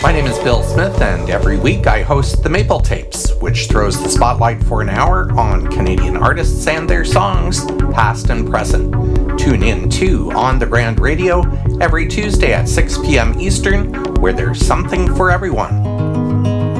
My name is Bill Smith, and every week I host the Maple Tapes, which throws the spotlight for an hour on Canadian artists and their songs, past and present. Tune in to On the Grand Radio every Tuesday at 6 p.m. Eastern, where there's something for everyone.